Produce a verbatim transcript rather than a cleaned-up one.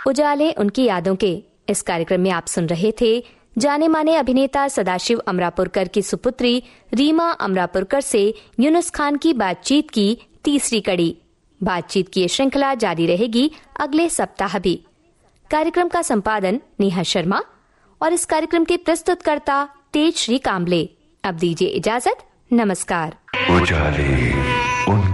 उजाले उनकी यादों के इस कार्यक्रम में आप सुन रहे थे जाने माने अभिनेता सदाशिव अमरापुरकर की सुपुत्री रीमा अमरापुरकर से यूनुस खान की बातचीत की तीसरी कड़ी। बातचीत की ये श्रृंखला जारी रहेगी अगले सप्ताह भी। कार्यक्रम का संपादन नेहा शर्मा और इस कार्यक्रम के प्रस्तुतकर्ता तेज श्री काम्बले। अब दीजिए इजाजत, नमस्कार। उजाले।